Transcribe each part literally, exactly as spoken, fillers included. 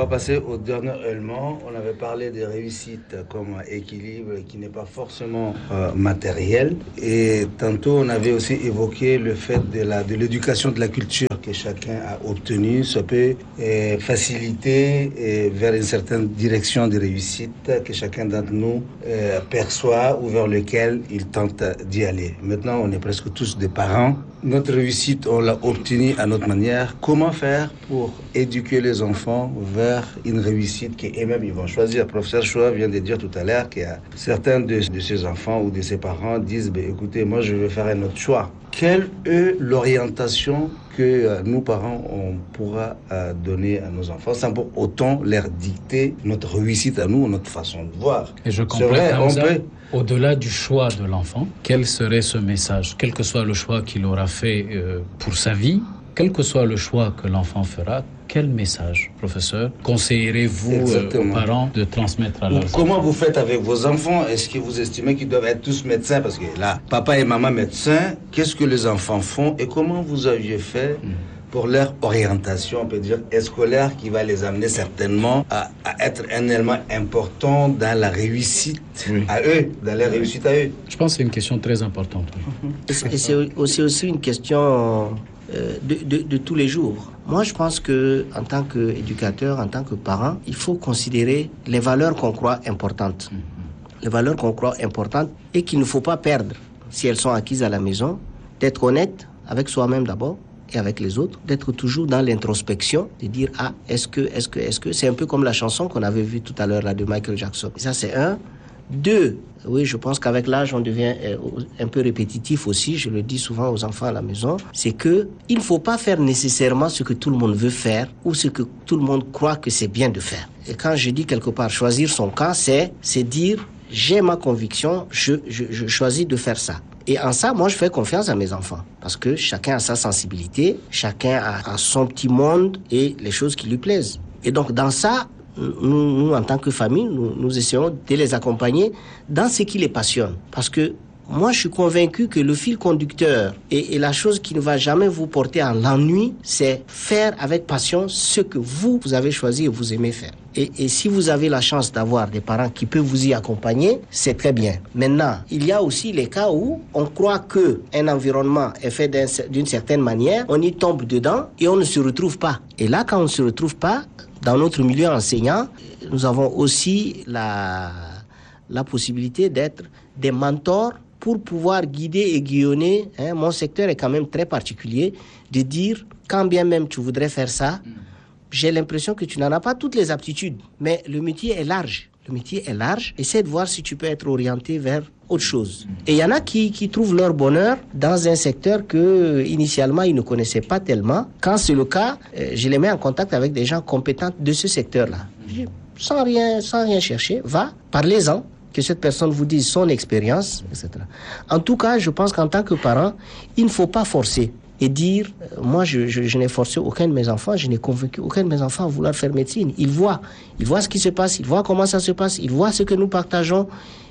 va passer au dernier élément. On avait parlé des réussites comme équilibre qui n'est pas forcément euh, matériel. Et tantôt, on avait aussi évoqué le fait de, la, de l'éducation de la culture que chacun a obtenue. Ça peut euh, faciliter euh, vers une certaine direction de réussite que chacun d'entre nous euh, perçoit ou vers lequel il tente d'y aller. Maintenant, on est presque tous des parents. Notre réussite, on l'a obtenue à notre manière. Comment faire pour éduquer les enfants vers une réussite qu'eux-mêmes ils vont choisir? Le professeur Choua vient de dire tout à l'heure qu'il y a certains de, de ses enfants ou de ses parents disent ben, écoutez, moi je vais faire un autre choix. Quelle est l'orientation que euh, nous, parents, on pourra euh, donner à nos enfants sans pour autant leur dicter notre réussite à nous, notre façon de voir? Et je complète, c'est vrai, on peut... Au-delà du choix de l'enfant, quel serait ce message? Quel que soit le choix qu'il aura fait euh, pour sa vie, quel que soit le choix que l'enfant fera, quel message, professeur, conseillerez-vous euh, aux parents de transmettre à leurs enfants? Comment vous faites avec vos enfants? Est-ce que vous estimez qu'ils doivent être tous médecins? Parce que là, papa et maman médecins, qu'est-ce que les enfants font? Et comment vous aviez fait pour leur orientation, on peut dire, scolaire, qui va les amener certainement à, à être un élément important dans la réussite oui. à eux, dans la réussite à eux? Je pense que c'est une question très importante. Oui. Et c'est aussi, aussi une question euh, de, de, de tous les jours. Moi, je pense que en tant qu'éducateur, en tant que parent, il faut considérer les valeurs qu'on croit importantes. Mm-hmm. Les valeurs qu'on croit importantes et qu'il ne faut pas perdre si elles sont acquises à la maison. D'être honnête avec soi-même d'abord, et avec les autres, d'être toujours dans l'introspection, de dire « Ah, est-ce que, est-ce que, est-ce que... » C'est un peu comme la chanson qu'on avait vue tout à l'heure, là, de Michael Jackson. Et ça, c'est un. Deux, oui, je pense qu'avec l'âge, on devient euh, un peu répétitif aussi, je le dis souvent aux enfants à la maison, c'est que il ne faut pas faire nécessairement ce que tout le monde veut faire ou ce que tout le monde croit que c'est bien de faire. Et quand je dis quelque part choisir son camp, c'est, c'est dire « J'ai ma conviction, je, je, je choisis de faire ça ». Et en ça, moi, je fais confiance à mes enfants. Parce que chacun a sa sensibilité, chacun a, a son petit monde et les choses qui lui plaisent. Et donc, dans ça, nous, nous en tant que famille, nous, nous essayons de les accompagner dans ce qui les passionne. Parce que moi, je suis convaincu que le fil conducteur et, et la chose qui ne va jamais vous porter à l'ennui, c'est faire avec passion ce que vous, vous avez choisi et vous aimez faire. Et, et si vous avez la chance d'avoir des parents qui peuvent vous y accompagner, c'est très bien. Maintenant, il y a aussi les cas où on croit qu'un environnement est fait d'un, d'une certaine manière, on y tombe dedans et on ne se retrouve pas. Et là, quand on ne se retrouve pas, dans notre milieu enseignant, nous avons aussi la, la possibilité d'être des mentors pour pouvoir guider et guillonner. Hein, mon secteur est quand même très particulier, de dire, quand bien même tu voudrais faire ça, j'ai l'impression que tu n'en as pas toutes les aptitudes, mais le métier est large. Le métier est large. Essaie de voir si tu peux être orienté vers autre chose. Et il y en a qui, qui trouvent leur bonheur dans un secteur que initialement ils ne connaissaient pas tellement. Quand c'est le cas, euh, je les mets en contact avec des gens compétents de ce secteur-là. Sans rien, sans rien chercher, va, parlez-en, que cette personne vous dise son expérience, et cetera. En tout cas, je pense qu'en tant que parent, il ne faut pas forcer et dire, euh, moi, je, je, je n'ai forcé aucun de mes enfants, je n'ai convaincu aucun de mes enfants à vouloir faire médecine. Ils voient, ils voient ce qui se passe, ils voient comment ça se passe, ils voient ce que nous partageons.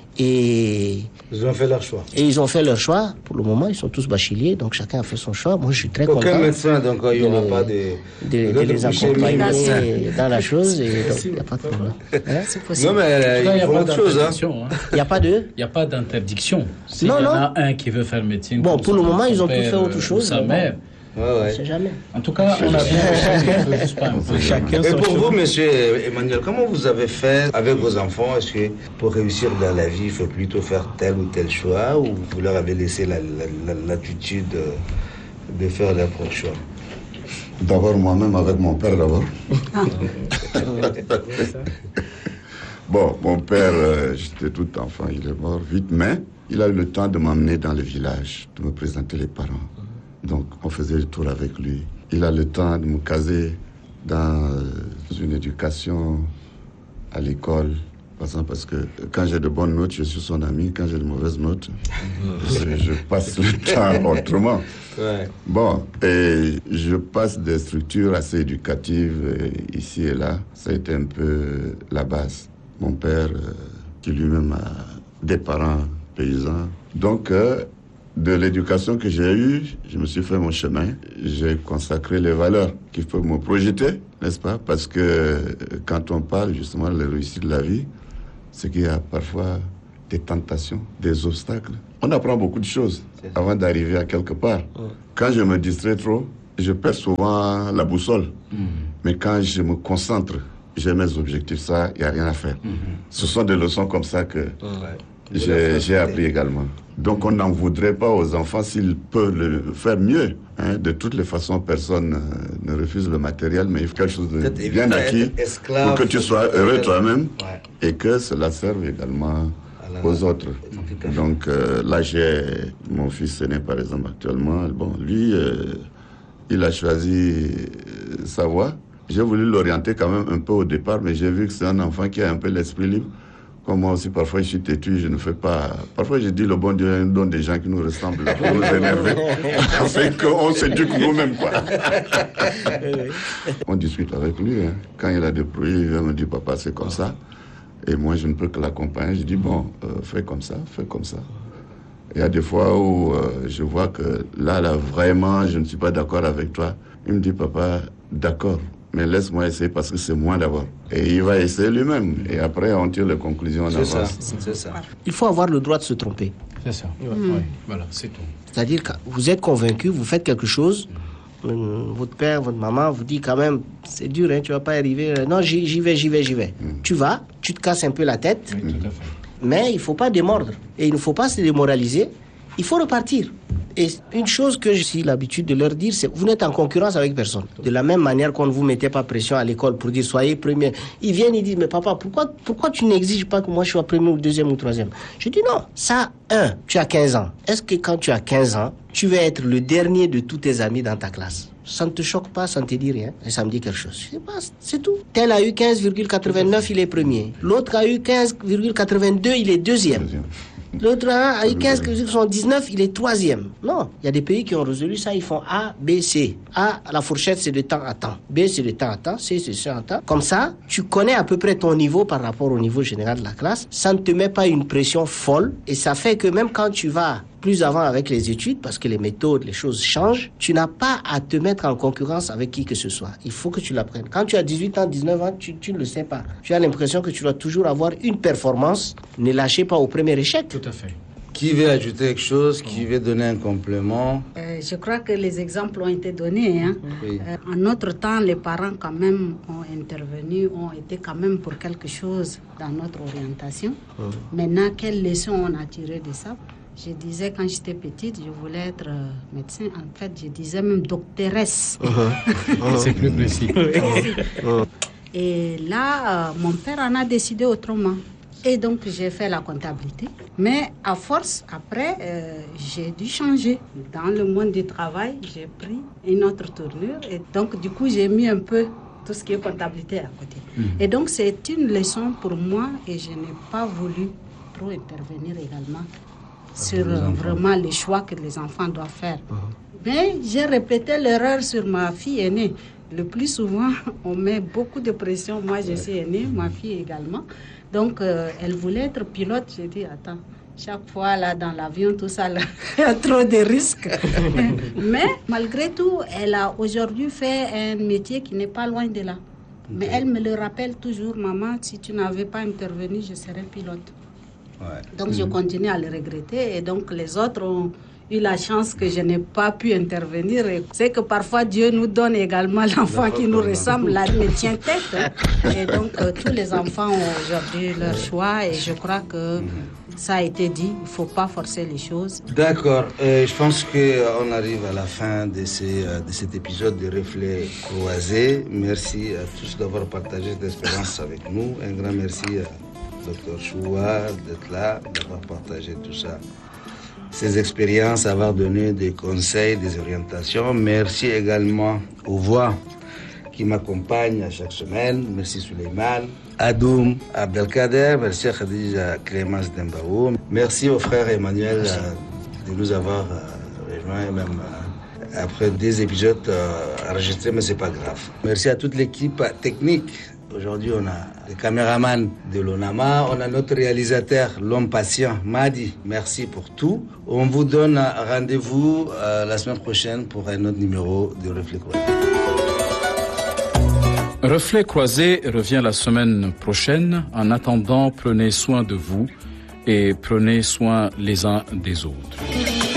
Et ils ont fait leur choix. Et ils ont fait leur choix. Pour le moment, ils sont tous bacheliers, donc chacun a fait son choix. Moi, je suis très Aucun content. Aucun médecin, donc il n'y aura de, pas de... De, de, de les accompagner dans la chose, et donc il n'y a pas de problème. Hein? C'est possible. Non, mais il y a pas de chose. Il n'y a pas de... Il n'y a pas d'interdiction. S'il non, y en non. a un qui veut faire médecine... Bon, pour le moment, ils ont pu faire autre chose. Sa mère... Ouais, ouais. On sait jamais. En tout cas, on a bien chacun. Et pour vous, monsieur Emmanuel, comment vous avez fait avec vos enfants? Est-ce que pour réussir dans la vie, il faut plutôt faire tel ou tel choix, ou vous leur avez laissé la, la, la, l'attitude de faire leur propre choix? D'abord, moi-même avec mon père, d'abord. Bon, mon père, euh, j'étais tout enfant, il est mort vite, mais il a eu le temps de m'emmener dans le village, de me présenter les parents. Donc, on faisait le tour avec lui. Il a le temps de me caser dans une éducation à l'école. Parce que quand j'ai de bonnes notes, je suis son ami. Quand j'ai de mauvaises notes, je, je passe le temps autrement. Ouais. Bon, et je passe des structures assez éducatives ici et là. Ça a été un peu la base. Mon père, qui lui-même a des parents paysans. Donc, euh, De l'éducation que j'ai eue, je me suis fait mon chemin. J'ai consacré les valeurs qui peuvent me projeter, n'est-ce pas? Parce que quand on parle justement de la réussite de la vie, c'est qu'il y a parfois des tentations, des obstacles. On apprend beaucoup de choses avant d'arriver à quelque part. Quand je me distrais trop, je perds souvent la boussole. Mmh. Mais quand je me concentre, j'ai mes objectifs, ça, il n'y a rien à faire. Mmh. Ce sont des leçons comme ça que ouais. j'ai, j'ai appris également. Donc on n'en voudrait pas aux enfants s'ils peuvent le faire mieux. Hein. De toutes les façons, personne euh, ne refuse le matériel, mais il faut quelque chose de peut-être bien acquis pour que tu sois heureux toi-même ouais. et que cela serve également la... aux autres. Donc euh, là, j'ai mon fils aîné, par exemple, actuellement. Bon, lui, euh, il a choisi euh, sa voie. J'ai voulu l'orienter quand même un peu au départ, mais j'ai vu que c'est un enfant qui a un peu l'esprit libre. Comme moi aussi, parfois, je suis têtu, je ne fais pas... Parfois, je dis, le bon Dieu nous donne des gens qui nous ressemblent pour nous énerver. On fait qu'on s'éduque nous-mêmes, quoi. On discute avec lui. Hein. Quand il a des projets, il vient me dire, papa, c'est comme ça. Et moi, je ne peux que l'accompagner. Je dis, bon, euh, fais comme ça, fais comme ça. Il y a des fois où euh, je vois que là, là, vraiment, je ne suis pas d'accord avec toi. Il me dit, papa, d'accord. Mais laisse-moi essayer parce que c'est moi d'abord. Et il va essayer lui-même. Et après, on tire les conclusions en avance. Ça, c'est ça. Il faut avoir le droit de se tromper. C'est ça. Ouais. Mmh. Oui, voilà, c'est tout. C'est-à-dire que vous êtes convaincu, vous faites quelque chose, mmh. votre père, votre maman vous dit quand même, c'est dur, hein, tu vas pas arriver. Non, j'y, j'y vais, j'y vais, j'y vais. Mmh. Tu vas, tu te casses un peu la tête. Oui, tout à fait. Mais il ne faut pas démordre. Et il ne faut pas se démoraliser. Il faut repartir. Et une chose que j'ai l'habitude de leur dire, c'est que vous n'êtes en concurrence avec personne. De la même manière qu'on ne vous mettait pas pression à l'école pour dire soyez premier. Ils viennent, ils disent, mais papa, pourquoi, pourquoi tu n'exiges pas que moi je sois premier ou deuxième ou troisième? Je dis non, ça, un, tu as quinze ans. Est-ce que quand tu as quinze ans, tu vas être le dernier de tous tes amis dans ta classe? Ça ne te choque pas, ça ne te dit rien. Et ça me dit quelque chose. Je sais pas, c'est tout. Tel a eu quinze virgule quatre-vingt-neuf, il est premier. L'autre a eu quinze virgule quatre-vingt-deux, il est deuxième. L'autre a eu quinze virgule soixante-dix-neuf, il est troisième. Non, il y a des pays qui ont résolu ça, ils font A, B, C. A, la fourchette, c'est de temps à temps. B, c'est de temps à temps. C, c'est de temps à temps. Comme ça, tu connais à peu près ton niveau par rapport au niveau général de la classe. Ça ne te met pas une pression folle. Et ça fait que même quand tu vas plus avant avec les études, parce que les méthodes, les choses changent, tu n'as pas à te mettre en concurrence avec qui que ce soit. Il faut que tu l'apprennes. Quand tu as dix-huit ans, dix-neuf ans, tu, tu ne le sais pas. Tu as l'impression que tu dois toujours avoir une performance. Ne lâchez pas au premier échec. Tout à fait. Qui veut ajouter quelque chose? Qui veut donner un complément? euh, Je crois que les exemples ont été donnés. Hein. Oui. Euh, en notre temps, les parents quand même ont intervenu, ont été quand même pour quelque chose dans notre orientation. Hum. Maintenant, quelles leçons on a tirées de ça? Je disais quand j'étais petite, je voulais être euh, médecin. En fait, je disais même doctoresse. Uh-huh. C'est plus précis. Et là, euh, mon père en a décidé autrement. Et donc, j'ai fait la comptabilité. Mais à force, après, euh, j'ai dû changer. Dans le monde du travail, j'ai pris une autre tournure. Et donc, du coup, j'ai mis un peu tout ce qui est comptabilité à côté. Mmh. Et donc, c'est une leçon pour moi et je n'ai pas voulu trop intervenir également sur euh, vraiment les choix que les enfants doivent faire. Uh-huh. Mais j'ai répété l'erreur sur ma fille aînée. Le plus souvent, on met beaucoup de pression. Moi, je suis aînée, ma fille également. Donc, euh, elle voulait être pilote. J'ai dit, attends, chaque fois, là, dans l'avion, tout ça, là, il y a trop de risques. Mais, malgré tout, elle a aujourd'hui fait un métier qui n'est pas loin de là. Mais elle me le rappelle toujours, maman, si tu n'avais pas intervenu, je serais pilote. Ouais. Donc, mmh. je continue à le regretter. Et donc, les autres ont eu la chance que je n'ai pas pu intervenir. Et c'est que parfois, Dieu nous donne également l'enfant qui nous ressemble. Là, me tient tête. Et donc, euh, tous les enfants ont aujourd'hui leur choix. Et je crois que mmh. ça a été dit. Il ne faut pas forcer les choses. D'accord. Euh, je pense qu'on arrive à la fin de, ces, de cet épisode de Reflets Croisés. Merci à tous d'avoir partagé cette expérience avec nous. Un grand merci à Docteur Choua, d'être là, d'avoir partagé tout ça, ces expériences, avoir donné des conseils, des orientations. Merci également aux voix qui m'accompagnent à chaque semaine. Merci Suleiman, Adoum, Abdelkader, merci à Khadija Clémence Dembaou. Merci au frère Emmanuel euh, de nous avoir euh, rejoints, même euh, après des épisodes euh, enregistrés, mais c'est pas grave. Merci à toute l'équipe technique Aujourd'hui, on a le caméraman de l'ONAMA, on a notre réalisateur, l'homme patient, Madi. Merci pour tout. On vous donne rendez-vous euh, la semaine prochaine pour un autre numéro de Reflet Croisé. Reflet Croisé revient la semaine prochaine. En attendant, prenez soin de vous et prenez soin les uns des autres.